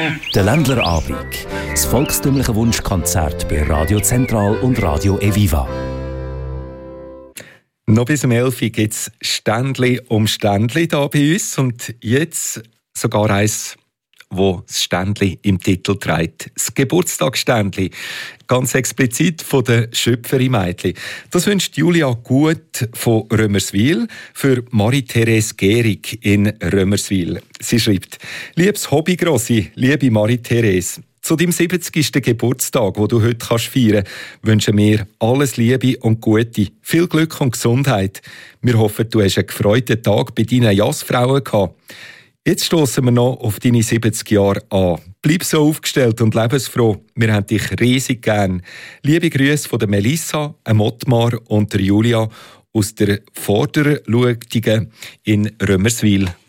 Der Ländlerabend. Das volkstümliche Wunschkonzert bei Radio Zentral und Radio Eviva. Noch bis um 11 Uhr gibt es Ständli um Ständli hier bei uns. Und jetzt sogar eins, wo das Ständli im Titel trägt. Das Geburtstagsständli. Ganz explizit von der Schöpferi-Mädchen. Das wünscht Julia Gut von Römerswil für Marie-Therese Gehrig in Römerswil. Sie schreibt: Liebes Hobbygrossi, liebe Marie-Therese, zu deinem 70. Geburtstag, den du heute feiern kannst, wünschen wir alles Liebe und Gute, viel Glück und Gesundheit. Wir hoffen, du hast einen gefreuten Tag bei deinen Jassfrauen gehabt. Jetzt stoßen wir noch auf deine 70 Jahre an. Bleib so aufgestellt und lebensfroh. Wir haben dich riesig gern. Liebe Grüße von der Melissa, Ottmar und der Julia aus der Vorderluetigen in Römerswil.